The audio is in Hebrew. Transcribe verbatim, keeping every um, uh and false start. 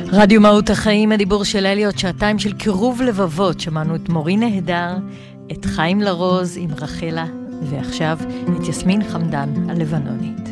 רדיו מהות החיים, הדיבור של אליות, שעתיים של קירוב לבבות. שמענו את מורי נהדר, את חיים לרוז עם רחלה, ועכשיו את יסמין חמדן הלבנונית.